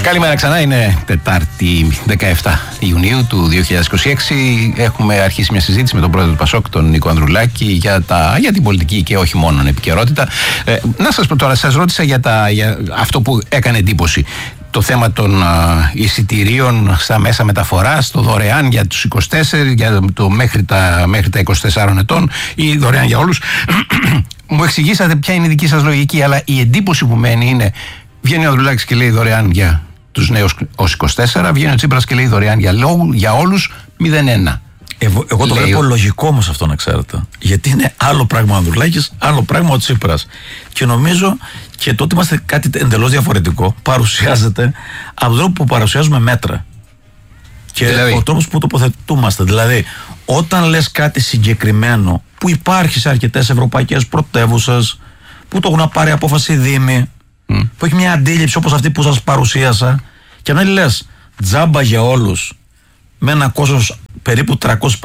Καλημέρα ξανά, είναι Τετάρτη 17 Ιουνίου του 2026. Έχουμε αρχίσει μια συζήτηση με τον πρόεδρο του ΠΑΣΟΚ, τον Νίκο Ανδρουλάκη, για την πολιτική και όχι μόνο επικαιρότητα. Να σας πω τώρα, σας ρώτησα για αυτό που έκανε εντύπωση. Το θέμα των εισιτηρίων στα μέσα μεταφοράς, το δωρεάν για τους 24, για το μέχρι τα 24 ετών ή δωρεάν για όλους. Μου εξηγήσατε ποια είναι η δική σας λογική, αλλά η εντύπωση που μένει είναι: βγαίνει ο Ανδρουλάκης και λέει δωρεάν για τους νέους ως 24, βγαίνει ο Τσίπρας και λέει δωρεάν για όλους 0,1. Εγώ το βλέπω λογικό όμως αυτό, να ξέρετε. Γιατί είναι άλλο πράγμα ο Ανδρουλάκης, άλλο πράγμα ο Τσίπρας. Και νομίζω και τότε είμαστε κάτι εντελώς διαφορετικό. Παρουσιάζεται από τον τρόπο που παρουσιάζουμε μέτρα. Και δηλαδή, ο τρόπος που τοποθετούμαστε. Δηλαδή, όταν λες κάτι συγκεκριμένο που υπάρχει σε αρκετές ευρωπαϊκές πρωτεύουσες, που το έχουν πάρει απόφαση οι δήμοι, που έχει μια αντίληψη όπως αυτή που σας παρουσίασα, και να λες τζάμπα για όλους με ένα κόστος περίπου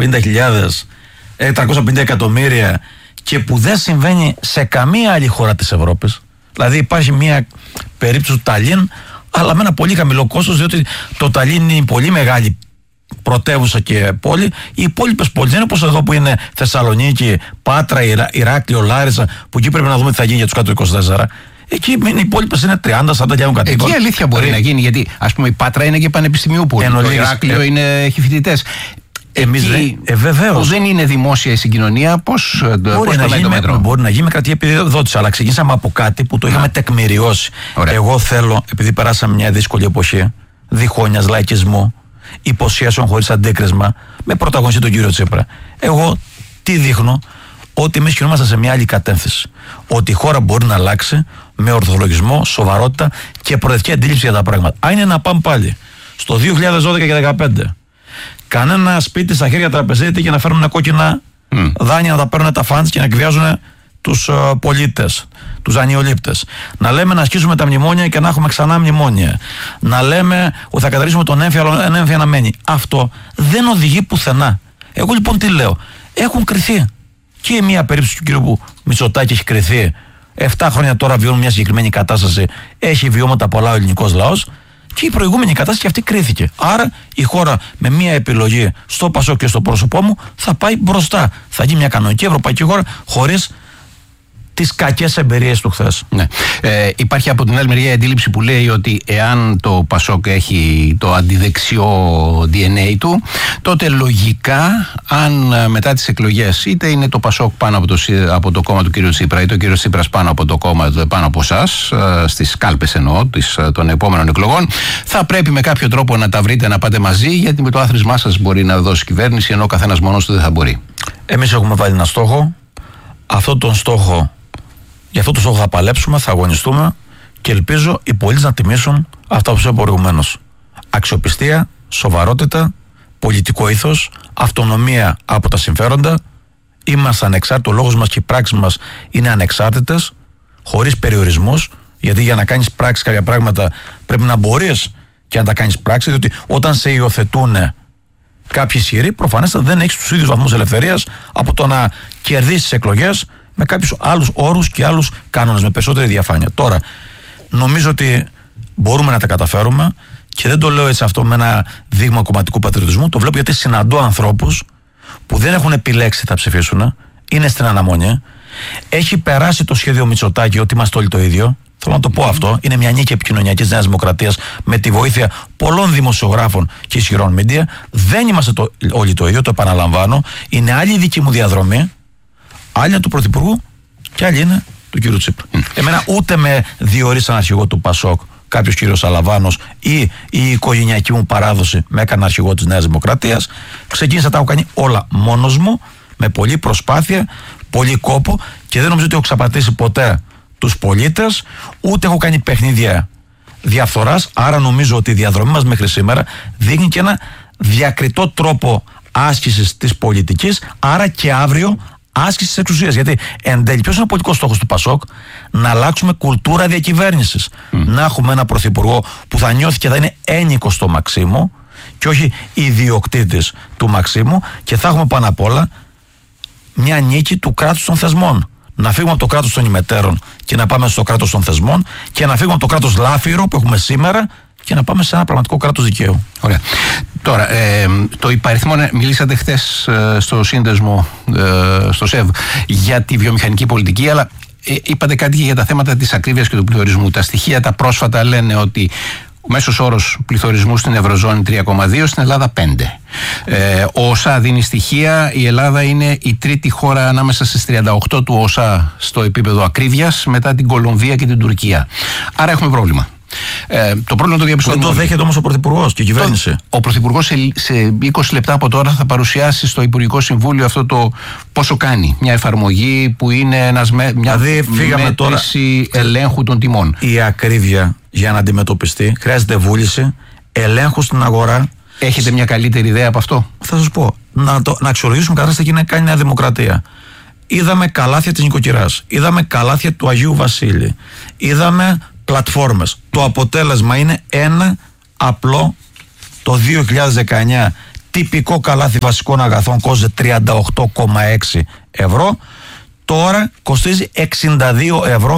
350 εκατομμύρια, και που δεν συμβαίνει σε καμία άλλη χώρα της Ευρώπης. Δηλαδή υπάρχει μια περίπτωση του Ταλίν, αλλά με ένα πολύ χαμηλό κόστος, διότι το Ταλίν είναι πολύ μεγάλη πρωτεύουσα και πόλη. Οι υπόλοιπες πόλεις δεν είναι όπως εδώ που είναι Θεσσαλονίκη, Πάτρα, Ηράκλειο, Λάρισα, που εκεί πρέπει να δούμε τι θα γίνει για τους κάτω 24. Εκεί οι υπόλοιπες είναι 30-40 κατοίκων. Εκεί αλήθεια μπορεί να γίνει, γιατί ας πούμε η Πάτρα είναι και πανεπιστημίου πόλη. Το Ηράκλειο έχει φοιτητές. Εμείς βεβαίως. Δεν είναι δημόσια η συγκοινωνία, πώς το μέτρο. Μπορεί να γίνει με κρατική επιδότηση, αλλά ξεκινήσαμε από κάτι που το είχαμε τεκμηριώσει. Ωραία. Εγώ θέλω, επειδή περάσαμε μια δύσκολη εποχή διχόνοιας, λαϊκισμού, υποσχέσεων χωρίς αντίκρισμα, με πρωταγωνιστή τον κύριο Τσίπρα, εγώ τι δείχνω? Ότι εμείς κινούμαστε σε μια άλλη κατεύθυνση. Ότι η χώρα μπορεί να αλλάξει με ορθολογισμό, σοβαρότητα και προοδευτική αντίληψη για τα πράγματα. Αν είναι να πάμε πάλι στο 2012 και 2015, κανένα σπίτι στα χέρια τραπεζίτη και να φέρουν κόκκινα δάνεια, να τα παίρνουν τα φαντς και να εκβιάζουν τους πολίτες, τους δανειολήπτες. Να λέμε να ασκήσουμε τα μνημόνια και να έχουμε ξανά μνημόνια. Να λέμε ότι θα καταρρύσουμε τον έμφυα, αλλά ένα έμφυα να μένει. Αυτό δεν οδηγεί πουθενά. Εγώ λοιπόν τι λέω? Έχουν κριθεί. Και μια περίπτωση του κύριου Μητσοτάκη έχει κριθεί. 7 χρόνια τώρα βιώνουν μια συγκεκριμένη κατάσταση. Έχει βιώματα πολλά ο ελληνικός λαός. Και η προηγούμενη κατάσταση και αυτή κρίθηκε. Άρα η χώρα με μια επιλογή στο ΠΑΣΟΚ και στο πρόσωπό μου θα πάει μπροστά. Θα γίνει μια κανονική ευρωπαϊκή χώρα χωρίς τις κακές εμπειρίες του χθες. Ναι. Υπάρχει από την άλλη μεριά η αντίληψη που λέει ότι εάν το ΠΑΣΟΚ έχει το αντιδεξιό DNA του, τότε λογικά, αν μετά τις εκλογές είτε είναι το ΠΑΣΟΚ πάνω από το κόμμα του κ. Τσίπρα ή το κ. Τσίπρας πάνω από το κόμμα πάνω από εσάς, στις κάλπες εννοώ των επόμενων εκλογών, θα πρέπει με κάποιο τρόπο να τα βρείτε, να πάτε μαζί, γιατί με το άθροισμά σας μπορεί να δώσει κυβέρνηση, ενώ ο καθένας μόνος του δεν θα μπορεί. Εμείς έχουμε βάλει ένα στόχο. Για αυτό το στόχο θα παλέψουμε, θα αγωνιστούμε και ελπίζω οι πολίτες να τιμήσουν αυτά που είπα προηγουμένως. Αξιοπιστία, σοβαρότητα, πολιτικό ήθος, αυτονομία από τα συμφέροντα. Είμαστε ανεξάρτητοι, ο λόγος μας και οι πράξεις μας είναι ανεξάρτητες, χωρίς περιορισμούς, γιατί για να κάνεις πράξη κάποια πράγματα πρέπει να μπορείς και να τα κάνεις πράξη, διότι όταν σε υιοθετούν κάποιοι ισχυροί, προφανέστατα δεν έχεις τους ίδιους βαθμούς ελευθερίας από το να κερδίσεις εκλογές με κάποιους άλλους όρους και άλλους κανόνες, με περισσότερη διαφάνεια. Τώρα, νομίζω ότι μπορούμε να τα καταφέρουμε και δεν το λέω έτσι αυτό με ένα δείγμα κομματικού πατριωτισμού. Το βλέπω γιατί συναντώ ανθρώπους που δεν έχουν επιλέξει θα ψηφίσουν, είναι στην αναμονή. Έχει περάσει το σχέδιο Μητσοτάκη ότι είμαστε όλοι το ίδιο. Θέλω να το πω αυτό. Είναι μια νίκη επικοινωνιακής Νέας Δημοκρατίας με τη βοήθεια πολλών δημοσιογράφων και ισχυρών media. Δεν είμαστε όλοι το ίδιο, το επαναλαμβάνω. Είναι άλλη η δική μου διαδρομή. Άλλη είναι του Πρωθυπουργού και άλλη είναι του κύριου Τσίπρα. Εμένα ούτε με διορίσαν αρχηγό του ΠΑΣΟΚ κάποιος κύριος Αλαβάνος ή η οικογενειακή μου παράδοση με έκανε αρχηγό της Νέας Δημοκρατίας. Ξεκίνησα, τα έχω κάνει όλα μόνος μου, με πολλή προσπάθεια, πολύ κόπο, και δεν νομίζω ότι έχω ξαπατήσει ποτέ τους πολίτες, ούτε έχω κάνει παιχνίδια διαφθοράς. Άρα νομίζω ότι η διαδρομή μας μέχρι σήμερα δείχνει και ένα διακριτό τρόπο άσκησης της πολιτικής, άρα και αύριο άσκηση της εξουσίας. Γιατί εν τέλει, ποιος είναι ο πολιτικός στόχος του ΠΑΣΟΚ? Να αλλάξουμε κουλτούρα διακυβέρνησης. Να έχουμε ένα πρωθυπουργό που θα νιώθει και θα είναι ένικος στο Μαξίμου και όχι ιδιοκτήτης του Μαξίμου, και θα έχουμε πάνω απ' όλα μια νίκη του κράτους των θεσμών. Να φύγουμε από το κράτος των ημετέρων και να πάμε στο κράτος των θεσμών, και να φύγουμε από το κράτος λάφυρο που έχουμε σήμερα και να πάμε σε ένα πραγματικό κράτος δικαίου. Ωραία. Τώρα, το υπαριθμό, μιλήσατε χθες στο σύνδεσμο, στο ΣΕΒ, για τη βιομηχανική πολιτική, αλλά είπατε κάτι και για τα θέματα της ακρίβειας και του πληθωρισμού. Τα στοιχεία τα πρόσφατα λένε ότι ο μέσος όρος πληθωρισμού στην Ευρωζώνη 3,2, στην Ελλάδα 5. Ο ΟΣΑ δίνει στοιχεία, η Ελλάδα είναι η τρίτη χώρα ανάμεσα στις 38 του ΟΣΑ στο επίπεδο ακρίβειας, μετά την Κολομβία και την Τουρκία. Άρα έχουμε πρόβλημα. Το πρόβλημα το διαπιστώνουμε. Δεν το δέχεται όμως ο Πρωθυπουργός και η κυβέρνηση. Ο Πρωθυπουργός σε 20 λεπτά από τώρα θα παρουσιάσει στο Υπουργικό Συμβούλιο αυτό το πόσο κάνει. Μια εφαρμογή που είναι μια μέτρηση ελέγχου των τιμών. Η ακρίβεια για να αντιμετωπιστεί χρειάζεται βούληση, ελέγχου στην αγορά. Έχετε μια καλύτερη ιδέα από αυτό? Θα σας πω. Να αξιολογήσουμε κατάσταση και να κάνει Νέα Δημοκρατία. Είδαμε καλάθια της νοικοκυράς. Είδαμε καλάθια του Αγίου Βασίλη. Είδαμε πλατφόρμες. Το αποτέλεσμα είναι ένα απλό. Το 2019 τυπικό καλάθι βασικών αγαθών κόστιζε 38,6 ευρώ. Τώρα κοστίζει 62 ευρώ,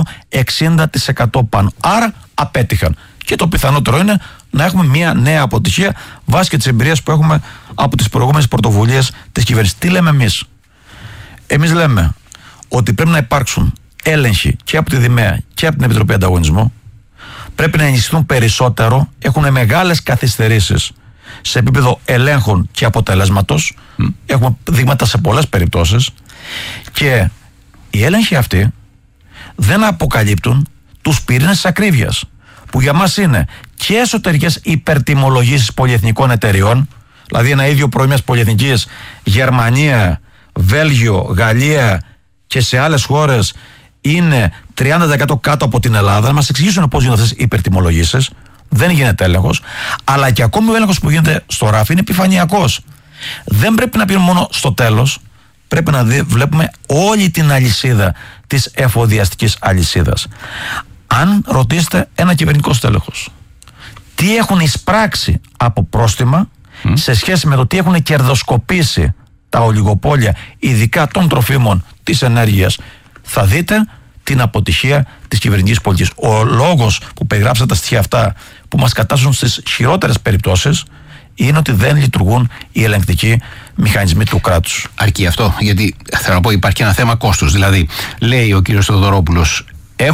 60% πάνω. Άρα απέτυχαν. Και το πιθανότερο είναι να έχουμε μια νέα αποτυχία βάσει και της εμπειρίας που έχουμε από τις προηγούμενες πρωτοβουλίες της κυβέρνησης. Τι λέμε εμείς? Εμείς λέμε ότι πρέπει να υπάρξουν έλεγχοι και από τη ΔΜΕΑ και από την Επιτροπή Ανταγωνισμού. Πρέπει να ενισχυθούν περισσότερο. Έχουν μεγάλες καθυστερήσεις σε επίπεδο ελέγχων και αποτελέσματος. Έχουμε δείγματα σε πολλές περιπτώσεις. Και οι έλεγχοι αυτοί δεν αποκαλύπτουν τους πυρήνες της ακρίβειας, που για μας είναι και εσωτερικές υπερτιμολογήσεις πολυεθνικών εταιριών, δηλαδή ένα ίδιο προϊόν μιας πολυεθνικής, Γερμανία, Βέλγιο, Γαλλία και σε άλλες χώρες είναι 30% κάτω από την Ελλάδα. Να μας εξηγήσουν πώς γίνονται αυτές οι υπερτιμολογήσεις. Δεν γίνεται έλεγχος. Αλλά και ακόμη ο έλεγχος που γίνεται στο ράφι είναι επιφανειακός. Δεν πρέπει να πηγαίνουμε μόνο στο τέλος. Πρέπει να βλέπουμε όλη την αλυσίδα της εφοδιαστικής αλυσίδας. Αν ρωτήσετε ένα κυβερνητικό στέλεχος τι έχουν εισπράξει από πρόστιμα σε σχέση με το τι έχουν κερδοσκοπήσει τα ολιγοπόλια, ειδικά των τροφίμων, της ενέργειας, θα δείτε την αποτυχία της κυβερνητικής πολιτικής. Ο λόγος που περιγράψατε τα στοιχεία αυτά που μας κατάσσουν στις χειρότερες περιπτώσεις είναι ότι δεν λειτουργούν οι ελεγκτικοί μηχανισμοί του κράτους. Αρκεί αυτό? Γιατί θέλω να πω, υπάρχει και ένα θέμα κόστους. Δηλαδή, λέει ο κύριος Θεοδωρόπουλος,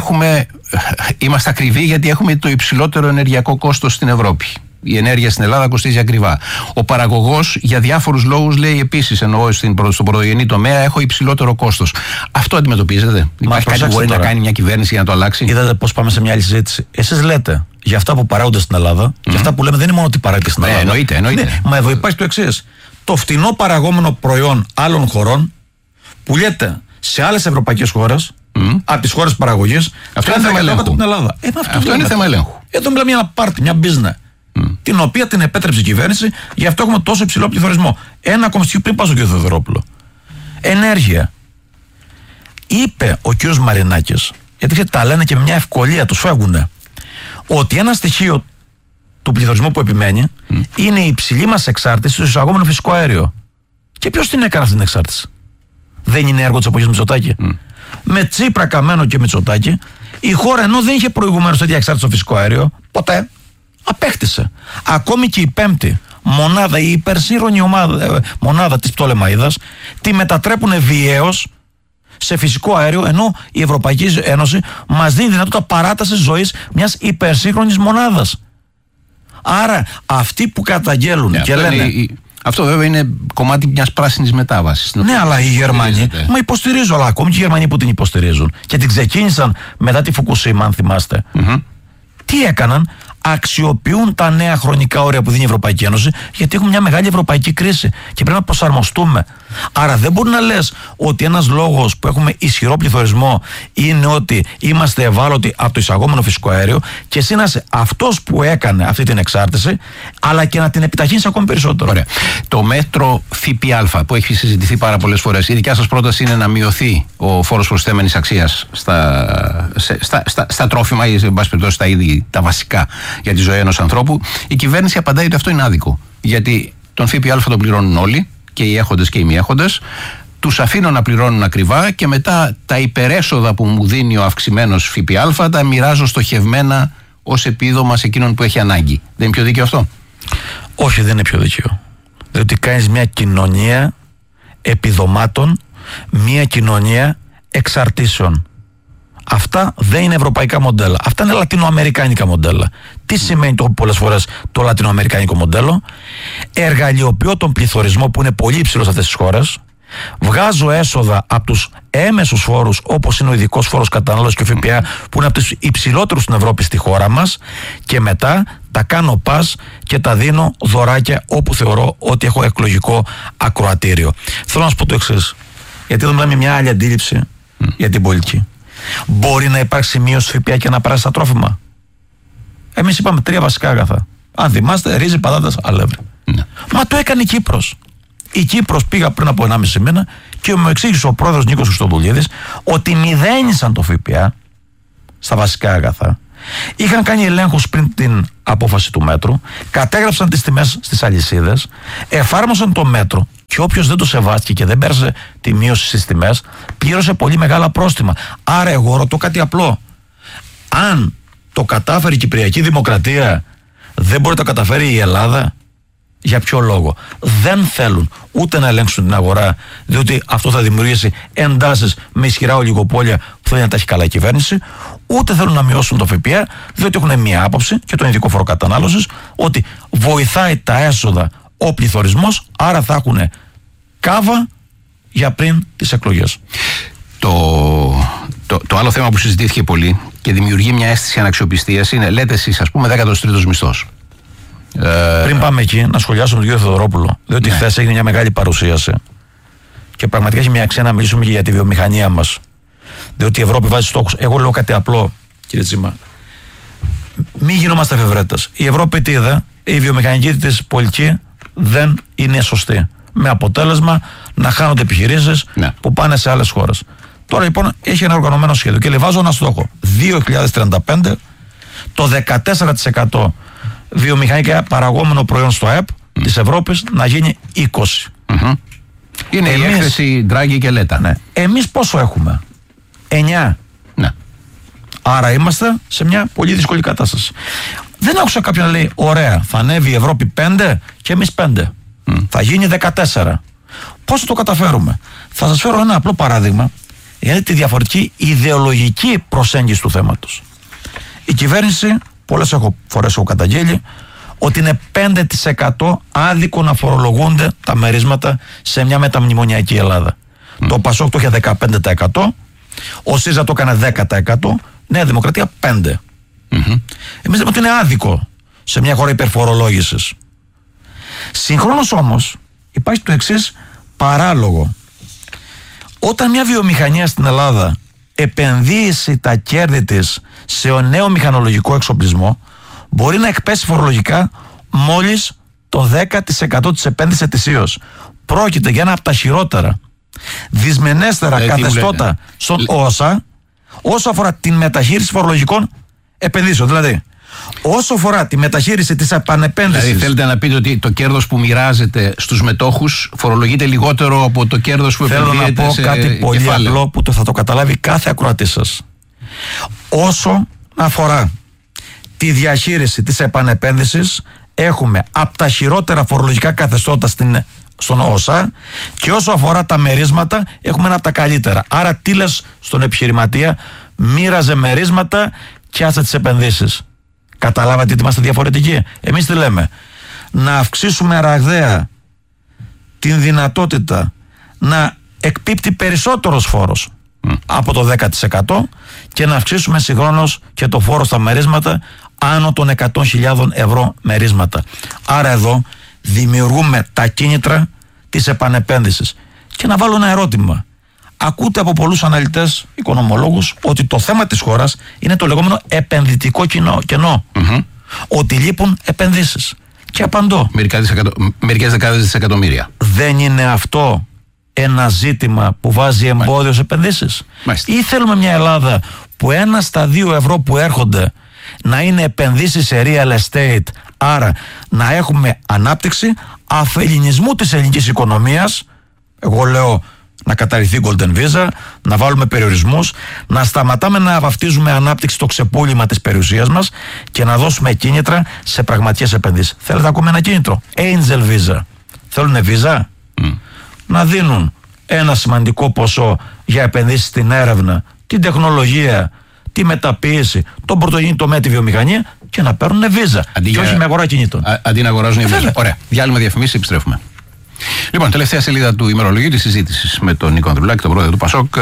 είμαστε ακριβοί γιατί έχουμε το υψηλότερο ενεργειακό κόστος στην Ευρώπη. Η ενέργεια στην Ελλάδα κοστίζει ακριβά. Ο παραγωγός για διάφορους λόγους λέει επίσης, εννοώ στον πρωτογενή τομέα, έχω υψηλότερο κόστος. Αυτό αντιμετωπίζετε? Υπάρχει κάτι που μπορεί να κάνει μια κυβέρνηση για να το αλλάξει? Είδατε πώς πάμε σε μια άλλη συζήτηση? Εσείς λέτε για αυτά που παράγονται στην Ελλάδα, και αυτά που λέμε δεν είναι μόνο ότι παράγεται στην Ελλάδα. Εννοείται. Ναι, μα εδώ υπάρχει το εξής. Το φτηνό παραγόμενο προϊόν άλλων χωρών πουλιέται σε άλλες ευρωπαϊκές χώρες, από τις χώρες παραγωγής. Αυτό είναι θέμα ελέγχου. Αυτό είναι θέμα ελέγχου. Εδώ μιλάμε για ένα πάρτι, μια business, την οποία την επέτρεψε η κυβέρνηση, γι' αυτό έχουμε τόσο υψηλό πληθωρισμό. Ένα ακόμα στοιχείο πριν πάω στον κ. Θεοδωρόπουλο. Ενέργεια. Είπε ο κ. Μαρινάκης, γιατί τα λένε και με μια ευκολία, τους φεύγουνε, ότι ένα στοιχείο του πληθωρισμού που επιμένει είναι η υψηλή μας εξάρτηση στο εισαγόμενο φυσικό αέριο. Και ποιος την έκανε αυτή την εξάρτηση? Δεν είναι έργο της εποχής Μητσοτάκη? Με Τσίπρα, Καμένο και Μητσοτάκη, η χώρα, ενώ δεν είχε προηγουμένως τέτοια εξάρτηση στο φυσικό αέριο, ποτέ, απέκτησε. Ακόμη και η πέμπτη μονάδα, η υπερσύγχρονη μονάδα της Πτολεμαΐδας, τη μετατρέπουν βιαίως σε φυσικό αέριο, ενώ η Ευρωπαϊκή Ένωση μας δίνει δυνατότητα παράτασης ζωής μιας υπερσύγχρονης μονάδας. Άρα αυτοί που καταγγέλουν και λένε... Αυτό βέβαια είναι κομμάτι μιας πράσινης μετάβασης. Ναι, αλλά οι Γερμανοί, μα υποστηρίζουν, αλλά ακόμη και οι Γερμανοί που την υποστηρίζουν και την ξεκίνησαν μετά τη Φουκουσίμα, αν θυμάστε. Τι έκαναν? Αξιοποιούν τα νέα χρονικά όρια που δίνει η Ευρωπαϊκή Ένωση, γιατί έχουμε μια μεγάλη ευρωπαϊκή κρίση και πρέπει να προσαρμοστούμε. Άρα δεν μπορεί να λες ότι ένας λόγος που έχουμε ισχυρό πληθωρισμό είναι ότι είμαστε ευάλωτοι από το εισαγόμενο φυσικό αέριο και εσύ να είσαι αυτός που έκανε αυτή την εξάρτηση, αλλά και να την επιταχύνεις ακόμη περισσότερο. Ωραία. Το μέτρο ΦΠΑ που έχει συζητηθεί πάρα πολλές φορές, η δικιά σας πρόταση είναι να μειωθεί ο φόρος προσθέμενης αξίας στα τρόφιμα ή, εν πάση περιπτώσει, στα είδη τα βασικά για τη ζωή ενός ανθρώπου. Η κυβέρνηση απαντάει ότι αυτό είναι άδικο. Γιατί τον ΦΠΑ τον πληρώνουν όλοι, και οι έχοντες και οι μη έχοντες. Τους αφήνω να πληρώνουν ακριβά και μετά τα υπερέσοδα που μου δίνει ο αυξημένος ΦΠΑ τα μοιράζω στοχευμένα ως επίδομα σε εκείνον που έχει ανάγκη. Δεν είναι πιο δίκαιο αυτό? Όχι, δεν είναι πιο δίκαιο. Διότι κάνεις μια κοινωνία επιδομάτων, μια κοινωνία εξαρτήσεων. Αυτά δεν είναι ευρωπαϊκά μοντέλα. Αυτά είναι λατινοαμερικάνικα μοντέλα. Τι σημαίνει πολλές φορές το λατινοαμερικάνικο μοντέλο? Εργαλειοποιώ τον πληθωρισμό που είναι πολύ υψηλός σε αυτές τις χώρες. Βγάζω έσοδα από τους έμεσους φόρους, όπως είναι ο ειδικός φόρος κατανάλωσης και ο ΦΠΑ, που είναι από τους υψηλότερους στην Ευρώπη στη χώρα μας, και μετά τα κάνω πας και τα δίνω δωράκια όπου θεωρώ ότι έχω εκλογικό ακροατήριο. Θέλω να σου πω το εξής, γιατί εδώ μιλάμε μια άλλη αντίληψη για την πολιτική. Μπορεί να υπάρξει μείωση ΦΠΑ και να περάσει στα τρόφιμα? Εμείς είπαμε 3 βασικά αγαθά. Αν θυμάστε, ρύζι, πατάτας, αλεύρι. Μα το έκανε η Κύπρος. Η Κύπρος, πήγα πριν από 1,5 μήνα και μου εξήγησε ο πρόεδρος Νίκος Χριστοδουλίδης ότι μηδένισαν το ΦΠΑ στα βασικά αγαθά. Είχαν κάνει ελέγχους πριν την απόφαση του μέτρου, κατέγραψαν τις τιμές στις αλυσίδες, εφάρμοσαν το μέτρο και όποιος δεν το σεβάστηκε και δεν πέρασε τη μείωση στις τιμές, πλήρωσε πολύ μεγάλα πρόστιμα. Άρα εγώ ρωτώ κάτι απλό. Αν το κατάφερε η Κυπριακή Δημοκρατία, δεν μπορεί να το καταφέρει η Ελλάδα? Για ποιο λόγο? Δεν θέλουν ούτε να ελέγξουν την αγορά, διότι αυτό θα δημιουργήσει εντάσεις με ισχυρά ολιγοπόλια που θέλει να τα έχει καλά η κυβέρνηση, ούτε θέλουν να μειώσουν το ΦΠΑ, διότι έχουν μία άποψη και τον ειδικό φόρο κατανάλωσης, ότι βοηθάει τα έσοδα ο πληθωρισμός, άρα θα έχουν κάβα για πριν τις εκλογές. Το άλλο θέμα που συζητήθηκε πολύ και δημιουργεί μια αίσθηση αναξιοπιστίας είναι, λέτε εσείς, ας πούμε, 13ος μισθός. Πριν πάμε εκεί, να σχολιάσουμε τον κύριο Θεοδωρόπουλο, διότι χθες έγινε μια μεγάλη παρουσίαση και πραγματικά έχει μια αξία να μιλήσουμε και για τη βιομηχανία μας. Διότι η Ευρώπη βάζει στόχους. Εγώ λέω κάτι απλό, κύριε Τσίμα. Μην γινόμαστε εφευρέτες. Η Ευρώπη τι είδε? Η βιομηχανική της πολιτική δεν είναι σωστή. Με αποτέλεσμα να χάνονται επιχειρήσεις που πάνε σε άλλες χώρες. Τώρα λοιπόν έχει ένα οργανωμένο σχέδιο και βάζω ένα στόχο. 2035 το 14% βιομηχανικά παραγόμενο προϊόν στο ΑΕΠ της Ευρώπης να γίνει 20%. Είναι η έκθεση Ντράγκη και Λέτα. Ναι. Εμείς πόσο έχουμε? 9. Ναι. Άρα είμαστε σε μια πολύ δύσκολη κατάσταση. Δεν άκουσα κάποιον να λέει, ωραία, θα ανέβει η Ευρώπη 5 και εμείς 5. Θα γίνει 14. Πώς θα το καταφέρουμε? Θα σας φέρω ένα απλό παράδειγμα για τη διαφορετική ιδεολογική προσέγγιση του θέματος. Η κυβέρνηση, πολλές φορές έχω καταγγείλει, ότι είναι 5% άδικο να φορολογούνται τα μερίσματα σε μια μεταμνημονιακή Ελλάδα. Το Πασόκ το είχε 15%, ο ΣΥΡΙΖΑ το έκανε 10%, Νέα Δημοκρατία 5%. Εμείς λέμε ότι είναι άδικο σε μια χώρα υπερφορολόγησης. Συγχρόνως όμως υπάρχει το εξής παράλογο. Όταν μια βιομηχανία στην Ελλάδα επενδύσει τα κέρδη της σε νέο μηχανολογικό εξοπλισμό, μπορεί να εκπέσει φορολογικά μόλις το 10% της επένδυσης ετησίως. Πρόκειται για ένα από τα χειρότερα, δυσμενέστερα καθεστώτα στον ΩΣΑ όσο αφορά την μεταχείριση φορολογικών επενδύσεων. Δηλαδή, όσο αφορά τη μεταχείριση της επανεπένδυσης. Δηλαδή, θέλετε να πείτε ότι το κέρδος που μοιράζεται στους μετόχους φορολογείται λιγότερο από το κέρδος που επενδύεται? Θέλω να πω κάτι πολύ απλό που θα το καταλάβει κάθε ακροατής σας. Όσο αφορά τη διαχείριση της επανεπένδυσης, έχουμε από τα χειρότερα φορολογικά καθεστώτα στον ΩΣΑ, και όσο αφορά τα μερίσματα έχουμε ένα από τα καλύτερα. Άρα τι λες στον επιχειρηματία? Μοίραζε μερίσματα και άσε τις επενδύσεις. Καταλάβατε ότι είμαστε διαφορετικοί? Εμείς τι λέμε? Να αυξήσουμε ραγδαία την δυνατότητα να εκπίπτει περισσότερος φόρος από το 10% και να αυξήσουμε συγχρόνως και το φόρο στα μερίσματα άνω των 100.000 ευρώ μερίσματα. Άρα εδώ δημιουργούμε τα κίνητρα της επανεπένδυσης. Και να βάλω ένα ερώτημα. Ακούτε από πολλούς αναλυτές, οικονομολόγους, ότι το θέμα της χώρας είναι το λεγόμενο επενδυτικό κενό. Ότι λείπουν επενδύσεις. Και απαντώ. Μερικές δεκάδες δισεκατομμύρια. Δεν είναι αυτό ένα ζήτημα που βάζει εμπόδιο σε επενδύσεις? Ή θέλουμε μια Ελλάδα που 1 στα 2 ευρώ που έρχονται να είναι επενδύσεις σε real estate, άρα να έχουμε ανάπτυξη αφελληνισμού της ελληνικής οικονομίας? Εγώ λέω Να καταρριφθεί Golden Visa, να βάλουμε περιορισμούς, να σταματάμε να βαφτίζουμε ανάπτυξη στο ξεπούλημα της περιουσίας μας και να δώσουμε κίνητρα σε πραγματικές επενδύσεις. Θέλετε ακόμη ένα κίνητρο? Angel Visa. Θέλουν Visa? Να δίνουν ένα σημαντικό ποσό για επενδύσεις στην έρευνα, την τεχνολογία, τη μεταποίηση, τον πρωτογενή τομέα, τη βιομηχανία και να παίρνουν Visa. Και όχι με αγορά κινήτων. Αντί να αγοράζουν Visa. Ωραία. Διάλειμμα, διαφημίσεις, επιστρέφουμε. Λοιπόν, τελευταία σελίδα του ημερολογίου της συζήτησης με τον Νίκο Ανδρουλάκη, τον πρόεδρο του ΠΑΣΟΚ.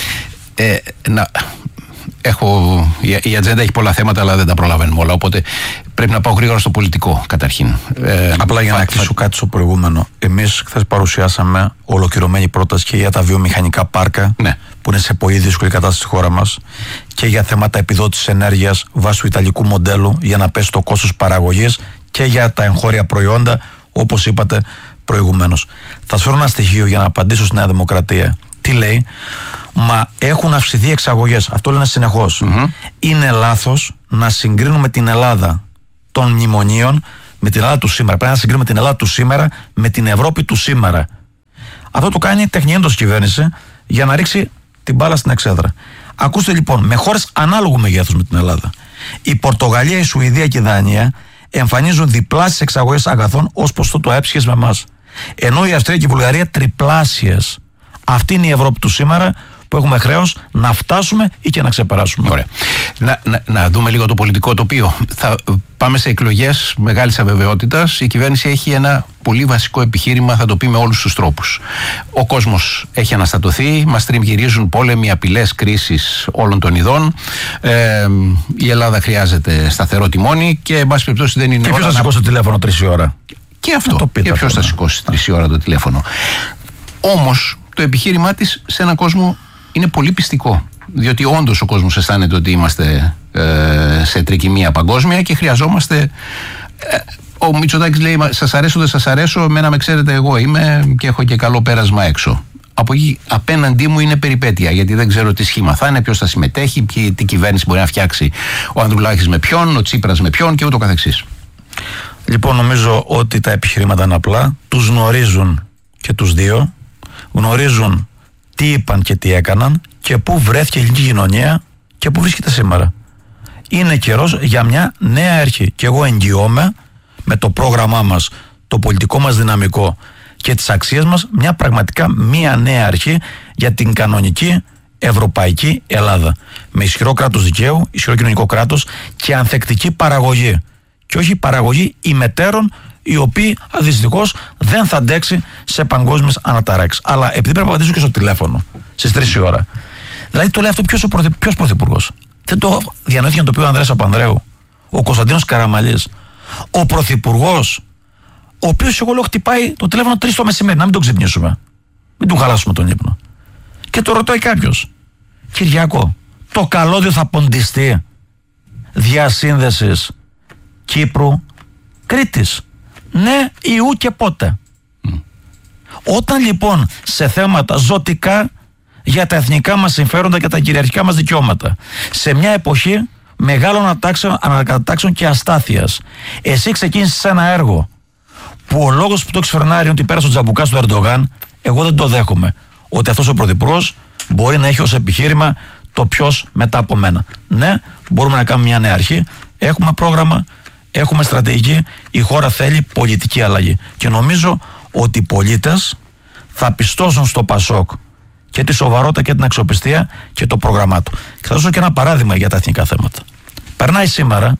Η ατζέντα έχει πολλά θέματα, αλλά δεν τα προλαβαίνουμε όλα. Οπότε πρέπει να πάω γρήγορα στο πολιτικό καταρχήν. Απλά για να κλείσω κάτι στο προηγούμενο. Εμείς χθες παρουσιάσαμε ολοκληρωμένη πρόταση και για τα βιομηχανικά πάρκα, ναι, που είναι σε πολύ δύσκολη κατάσταση στη χώρα μας, και για θέματα επιδότησης ενέργειας βάσει του ιταλικού μοντέλου για να πέσει το κόστος παραγωγής, και για τα εγχώρια προϊόντα, όπως είπατε προηγουμένως. Θα σας φέρω ένα στοιχείο για να απαντήσω στη Νέα Δημοκρατία. Τι λέει? Μα έχουν αυξηθεί εξαγωγές. Αυτό λένε συνεχώς. Είναι λάθος να συγκρίνουμε την Ελλάδα των μνημονίων με την Ελλάδα του σήμερα. Πρέπει να συγκρίνουμε την Ελλάδα του σήμερα με την Ευρώπη του σήμερα. Αυτό το κάνει τεχνιέντος κυβέρνηση για να ρίξει την μπάλα στην εξέδρα. Ακούστε λοιπόν, με χώρες ανάλογου μεγέθους με την Ελλάδα, η Πορτογαλία, η Σουηδία και η Δανία εμφανίζουν διπλάσιες εξαγωγές αγαθών ως ποσοστό του ΑΕΠ σχέση με εμάς. Ενώ η Αυστρία και η Βουλγαρία τριπλάσιες. Αυτή είναι η Ευρώπη του σήμερα που έχουμε χρέος να φτάσουμε ή και να ξεπεράσουμε. Ωραία. Να δούμε λίγο το πολιτικό τοπίο. Θα πάμε σε εκλογές μεγάλης αβεβαιότητας. Η κυβέρνηση έχει ένα πολύ βασικό επιχείρημα, θα το πει με όλους τους τρόπους. Ο κόσμος έχει αναστατωθεί, μας τριγυρίζουν πόλεμοι, απειλές, κρίσεις όλων των ειδών. Η Ελλάδα χρειάζεται σταθερό τιμόνι και, εν πάση περιπτώσει, δεν είναι. Και ποιος θα σηκώσει το τηλέφωνο 3 ώρα? Και αυτό. Και ποιος θα σηκώσει 3 ώρα το τηλέφωνο? Όμως το επιχείρημά της σε έναν κόσμο είναι πολύ πιστικό. Διότι όντως ο κόσμος αισθάνεται ότι είμαστε σε τρικυμία παγκόσμια και χρειαζόμαστε. Ο Μητσοτάκης λέει: σας αρέσω, δεν σας αρέσω, εμένα με ξέρετε, εγώ είμαι και έχω και καλό πέρασμα έξω. Από εκεί απέναντί μου είναι περιπέτεια, γιατί δεν ξέρω τι σχήμα θα είναι, ποιος θα συμμετέχει, τι κυβέρνηση μπορεί να φτιάξει ο Ανδρουλάκης με ποιον, ο Τσίπρας με ποιον και ούτω καθεξής. Λοιπόν, νομίζω ότι τα επιχειρήματα είναι απλά. Τους γνωρίζουν και τους δύο. Γνωρίζουν τι είπαν και τι έκαναν και πού βρέθηκε η ελληνική κοινωνία και πού βρίσκεται σήμερα. Είναι καιρός για μια νέα αρχή. Και εγώ εγγυώμαι με το πρόγραμμά μας, το πολιτικό μας δυναμικό και τις αξίες μας, μια νέα αρχή για την κανονική ευρωπαϊκή Ελλάδα. Με ισχυρό κράτος δικαίου, ισχυρό κοινωνικό κράτος και ανθεκτική παραγωγή. Και όχι παραγωγή ημετέρων, οι οποίοι δυστυχώς δεν θα αντέξει σε παγκόσμιες αναταράξεις. Αλλά επειδή πρέπει να απαντήσω και στο τηλέφωνο στις 3 η ώρα. Δηλαδή το λέει αυτό ποιος πρωθυπουργός? Δεν το διανοήθηκε να το πει ο Ανδρέας Παπανδρέου, ο Κωνσταντίνος Καραμανλής, ο πρωθυπουργός, ο οποίος, εγώ λέω, χτυπάει το τηλέφωνο 3 το μεσημέρι, να μην τον ξυπνήσουμε, μην του χαλάσουμε τον ύπνο. Και το ρωτάει κάποιος: Κυριακό, το καλώδιο θα ποντιστεί διασύνδεσης Κύπρου Κρήτης? Ναι ή ου και πότε? Όταν λοιπόν σε θέματα ζωτικά για τα εθνικά μας συμφέροντα και τα κυριαρχικά μας δικαιώματα, σε μια εποχή μεγάλων ανακατατάξεων και αστάθειας, εσύ ξεκίνησες ένα έργο που ο λόγος που το εξφερνάρει είναι ότι πέρασε ο τζαμπουκάς του Ερντογάν, εγώ δεν το δέχομαι. Ότι αυτός ο πρωθυπουργός μπορεί να έχει ως επιχείρημα το ποιος μετά από μένα. Ναι, μπορούμε να κάνουμε μια νέα αρχή, έχουμε πρόγραμμα, έχουμε στρατηγική, η χώρα θέλει πολιτική αλλαγή. Και νομίζω ότι οι πολίτες θα πιστώσουν στο ΠΑΣΟΚ και τη σοβαρότητα και την αξιοπιστία και το πρόγραμμά του. Και θα δώσω και ένα παράδειγμα για τα εθνικά θέματα. Περνάει σήμερα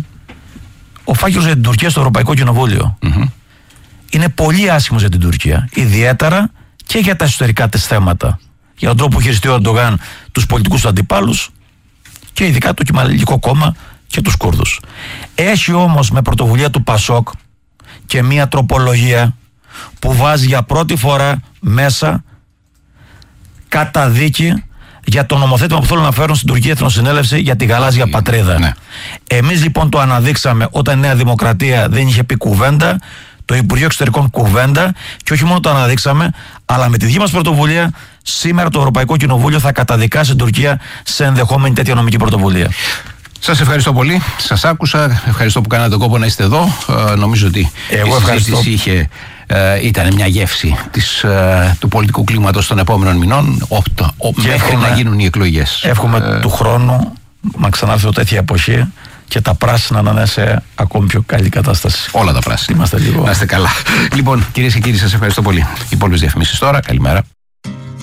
ο φάκελος για την Τουρκία στο Ευρωπαϊκό Κοινοβούλιο. Είναι πολύ άσχημος για την Τουρκία, ιδιαίτερα και για τα εσωτερικά της θέματα. Για τον τρόπο που χειριστεί ο Ερντογάν τους πολιτικούς αντιπάλους και ειδικά το Κεμαλικό κόμμα και τους Κούρδους. Έχει όμως με πρωτοβουλία του ΠΑΣΟΚ και μία τροπολογία που βάζει για πρώτη φορά μέσα καταδίκη για το νομοθέτημα που θέλουν να φέρουν στην Τουρκία Εθνοσυνέλευση για τη γαλάζια πατρίδα. Ναι. Εμείς λοιπόν το αναδείξαμε όταν η Νέα Δημοκρατία δεν είχε πει κουβέντα, το Υπουργείο Εξωτερικών κουβέντα, και όχι μόνο το αναδείξαμε, αλλά με τη δική μας πρωτοβουλία σήμερα το Ευρωπαϊκό Κοινοβούλιο θα καταδικάσει την Τουρκία σε ενδεχόμενη τέτοια νομική πρωτοβουλία. Σας ευχαριστώ πολύ. Σας άκουσα. Ευχαριστώ που κάνατε τον κόπο να είστε εδώ. Νομίζω ότι η συζήτηση ήταν μια γεύση του πολιτικού κλίματος των επόμενων μηνών μέχρι να γίνουν οι εκλογές. Εύχομαι του χρόνου να ξανάρθει τέτοια εποχή και τα πράσινα να είναι σε ακόμη πιο καλή κατάσταση. Όλα τα πράσινα. Είμαστε λίγο. Να είστε καλά. Λοιπόν, κυρίες και κύριοι, σας ευχαριστώ πολύ. Οι υπόλοιπες διαφημίσεις τώρα. Καλημέρα.